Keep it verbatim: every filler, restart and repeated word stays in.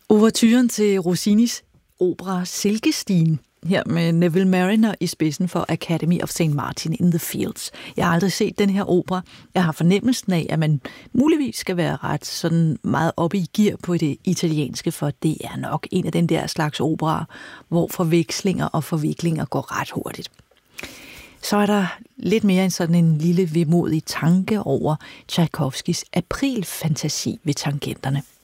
Ouverturen til Rossinis opera Silkestien, her med Neville Marriner i spidsen for Academy of Saint Martin in the Fields. Jeg har aldrig set den her opera. Jeg har fornemmelsen af, at man muligvis skal være ret sådan meget oppe i gear på det italienske, for det er nok en af den der slags operaer, hvor forvekslinger og forviklinger går ret hurtigt. Så er der lidt mere end sådan en lille vemodig tanke over Tchaikovskis aprilfantasi ved tangenterne.